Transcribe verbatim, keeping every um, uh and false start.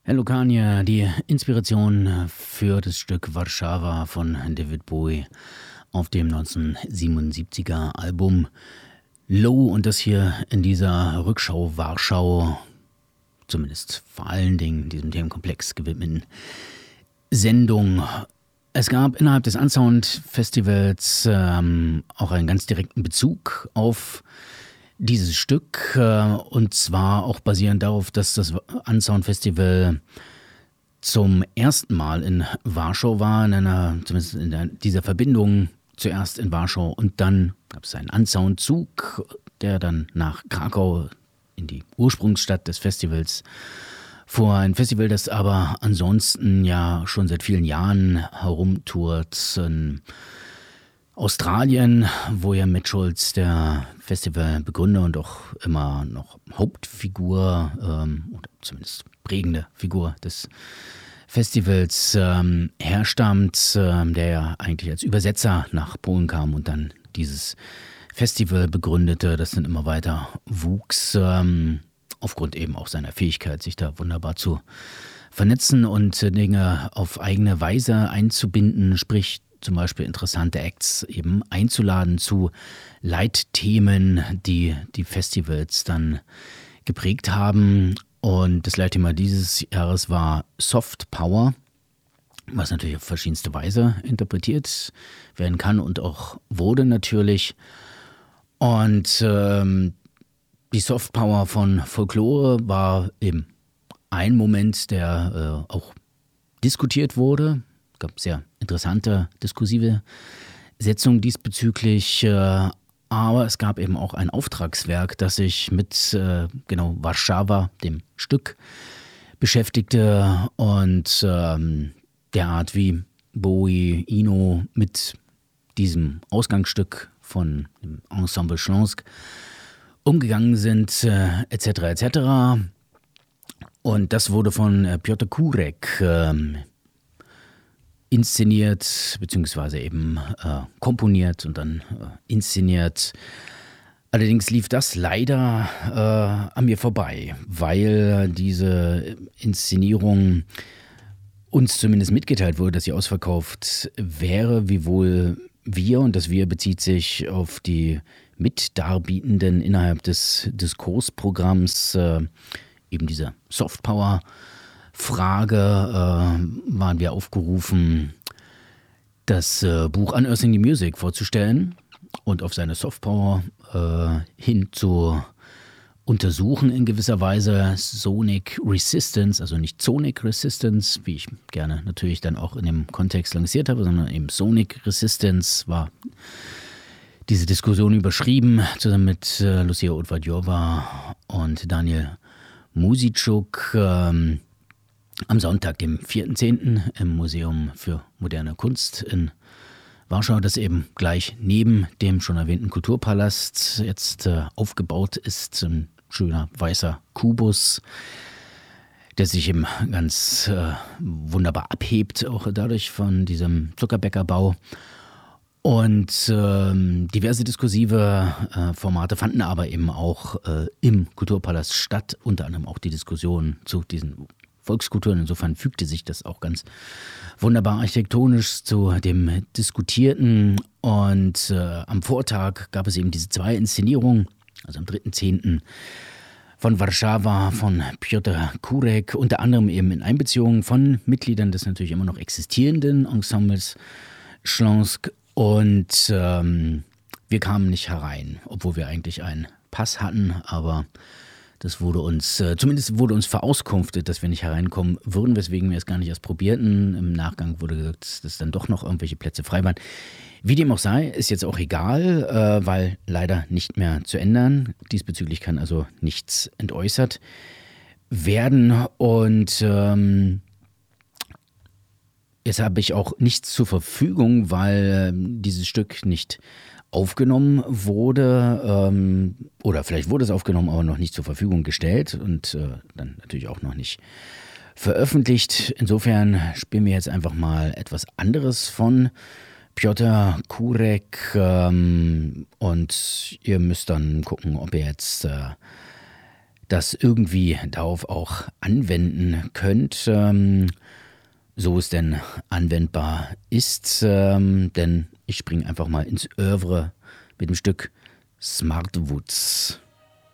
Herr Lukania, die Inspiration für das Stück Warszawa von David Bowie auf dem neunzehnhundertsiebenundsiebziger Album Low und das hier in dieser Rückschau Warschau, zumindest vor allen Dingen diesem Themenkomplex gewidmeten Sendung. Es gab innerhalb des Unsound Festivals ähm, auch einen ganz direkten Bezug auf dieses Stück, äh, und zwar auch basierend darauf, dass das Unsound Festival zum ersten Mal in Warschau war, in einer, zumindest in der, dieser Verbindung zuerst in Warschau und dann gab es einen Unsound-Zug, der dann nach Krakau in die Ursprungsstadt des Festivals fuhr. Ein Festival, das aber ansonsten ja schon seit vielen Jahren herumtourt in Australien, wo ja Matt Schulz, der Festivalbegründer und auch immer noch Hauptfigur, ähm, oder zumindest prägende Figur des Festivals ähm, herstammt, ähm, der ja eigentlich als Übersetzer nach Polen kam und dann dieses Festival begründete, das dann immer weiter wuchs, ähm, aufgrund eben auch seiner Fähigkeit, sich da wunderbar zu vernetzen und Dinge auf eigene Weise einzubinden, sprich zum Beispiel interessante Acts eben einzuladen zu Leitthemen, die die Festivals dann geprägt haben. Und das Leitthema dieses Jahres war Soft Power, was natürlich auf verschiedenste Weise interpretiert werden kann und auch wurde natürlich. Und ähm, die Soft Power von Folklore war eben ein Moment, der äh, auch diskutiert wurde. Es gab sehr interessante diskursive Setzungen diesbezüglich, äh, aber es gab eben auch ein Auftragswerk, das sich mit äh, genau Warszawa, dem Stück, beschäftigte und ähm, der Art, wie Bowie, Eno mit diesem Ausgangsstück von dem Ensemble Śląsk umgegangen sind, äh, et cetera et cetera. Und das wurde von äh, Piotr Kurek äh, inszeniert, beziehungsweise eben äh, komponiert und dann äh, inszeniert. Allerdings lief das leider äh, an mir vorbei, weil diese Inszenierung uns zumindest mitgeteilt wurde, dass sie ausverkauft wäre, wiewohl wir, und das Wir bezieht sich auf die Mitdarbietenden innerhalb des Diskursprogramms, äh, eben diese Softpower Frage, äh, waren wir aufgerufen, das äh, Buch Unearthing the Music vorzustellen und auf seine Softpower äh, hin zu untersuchen in gewisser Weise. Sonic Resistance, also nicht Sonic Resistance, wie ich gerne natürlich dann auch in dem Kontext lanciert habe, sondern eben Sonic Resistance war diese Diskussion überschrieben, zusammen mit äh, Lucia Odwadjowa und Daniel Musitschuk, ähm, am Sonntag, dem vierten zehnten im Museum für moderne Kunst in Warschau, das eben gleich neben dem schon erwähnten Kulturpalast jetzt äh, aufgebaut ist. Ein schöner weißer Kubus, der sich eben ganz äh, wunderbar abhebt, auch dadurch von diesem Zuckerbäckerbau. Und ähm, diverse diskursive äh, Formate fanden aber eben auch äh, im Kulturpalast statt, unter anderem auch die Diskussion zu diesen Volkskulturen. Insofern fügte sich das auch ganz wunderbar architektonisch zu dem Diskutierten. Und äh, am Vortag gab es eben diese zwei Inszenierungen, also am dritten zehnten von Warszawa von Piotr Kurek, unter anderem eben in Einbeziehung von Mitgliedern des natürlich immer noch existierenden Ensembles Śląsk. Und ähm, wir kamen nicht herein, obwohl wir eigentlich einen Pass hatten, aber das wurde uns, äh, zumindest wurde uns verauskunftet, dass wir nicht hereinkommen würden, weswegen wir es gar nicht erst probierten. Im Nachgang wurde gesagt, dass dann doch noch irgendwelche Plätze frei waren. Wie dem auch sei, ist jetzt auch egal, äh, weil leider nicht mehr zu ändern. Diesbezüglich kann also nichts entäußert werden. Und ähm, jetzt habe ich auch nichts zur Verfügung, weil äh, dieses Stück nicht aufgenommen wurde, ähm, oder vielleicht wurde es aufgenommen, aber noch nicht zur Verfügung gestellt und äh, dann natürlich auch noch nicht veröffentlicht. Insofern spielen wir jetzt einfach mal etwas anderes von Piotr Kurek ähm, und ihr müsst dann gucken, ob ihr jetzt äh, das irgendwie darauf auch anwenden könnt, ähm, so es denn anwendbar ist. Ähm, denn ich springe einfach mal ins Œuvre mit dem Stück Smartwoods.